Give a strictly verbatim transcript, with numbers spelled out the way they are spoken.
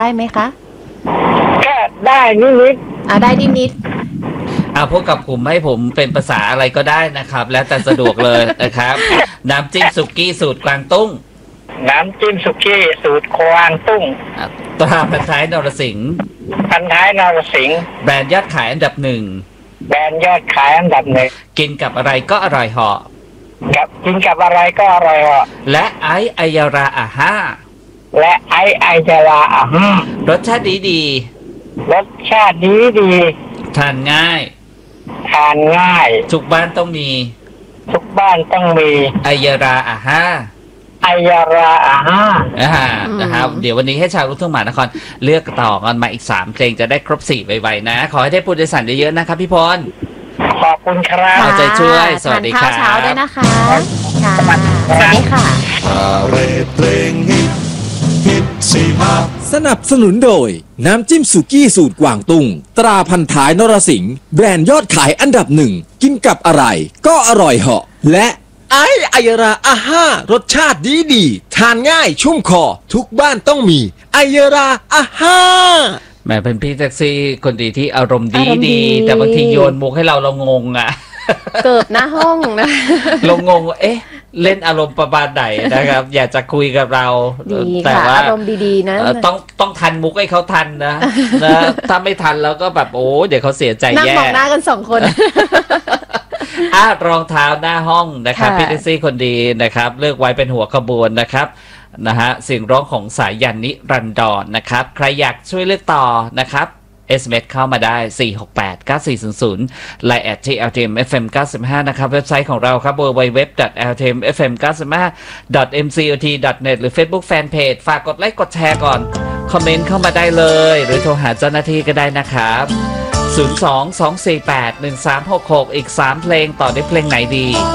ได้ไหมคะก็ได้นิดๆอ่าได้นิดอ่าพบกับผมให้ผมเป็นภาษาอะไรก็ได้นะครับ แล้วแต่สะดวกเลยนะครับ น้ำจิ้มสุกี้สูตรกวางตุ้งน้ำจิ้มสุกี้สูตรกวางตุ้งตราพันท้ายนรสิงห์พันท้ายนรสิงห์แบรนด์ยอดขายอันดับหนึ่งแบรนด์ยอดขายอันดับหนึ่งกินกับอะไรก็อร่อยเหาะกับกินกับอะไรก็อร่อยเหาะและไออัยราอาห้าและไออัยราอาห้ารสชาติดีดีรสชาติดีดีทานง่ายทานง่ายทุกบ้านต้องมีทุกบ้านต้องมีอัยราอาห้าอัยราอาห้าอ่านะครับเดี๋ยววันนี้ให้ชาวลูกทุ่งมหานครเลือกต่อกันมาอีกสามเพลงจะได้ครบสี่ไวๆนะขอให้ได้ผู้โดยสารเยอะๆนะครับพี่พรขอบคุณครับเอาใจช่วยสวัสดีครับทานข้าวเช้าด้วยนะคะค่ะสวัสดีค่ะเพลงฮิตฮิตสีมาสนับสนุนโดยน้ำจิ้มสุกี้สูตรกวางตุ้งตราพันท้ายนรสิงห์แบรนด์ยอดขายอันดับหนึ่งกินกับอะไรก็อร่อยเหาะและไออัยราอาห้ารสชาติดีดีทานง่ายชุ่มคอทุกบ้านต้องมีไอยราอาห้าแม่เป็นพี่แท็กซี่คนดีที่อารมณ์ดีดีแต่บางทีโยนมุกให้เราเรางงอ่ะเกิดหน้าห้องนะเรางงเอ๊ะเล่นอารมณ์ประมาณไหนนะครับ อยากจะคุยกับเราแต่ว่าอารมณ์ดีๆนะต้องต้องทันมุกให้เขาทันนะนะถ้าไม่ทันแล้วก็แบบโอ้เดี๋ยวเขาเสียใจแย่นั่งมองหน้ากันสองคนอ่ะรองเท้าหน้าห้องนะครับพี่แท็กซี่คนดีนะครับเลือกไว้เป็นหัวขบวนนะครับนะฮะเสียงร้องของสายยันนิรันดรนะครับใครอยากช่วยเลือกต่อนะครับ เอส เอ็ม เอส เข้ามาได้สี่ หก แปด เก้า สี่ ศูนย์ ศูนย์ ไลน์ แอท ที่ แอล ที เอ็ม เอฟ เอ็ม เก้าสิบห้า นะครับเว็บไซต์ของเราครับ ดับเบิลยู ดับเบิลยู ดับเบิลยู ดอท แอล ที เอ็ม เอฟ เอ็ม เก้าสิบห้า ดอท เอ็ม ซี โอ ที ดอท เน็ต หรือ Facebook Fanpage ฝากกดไลค์กดแชร์ก่อนคอมเมนต์เข้ามาได้เลยหรือโทรหาเจ้าหน้าที่ก็ได้นะครับศูนย์ สอง สอง สี่ แปด หนึ่ง สาม หก หกอีกสามเพลงต่อได้เพลงไหนดี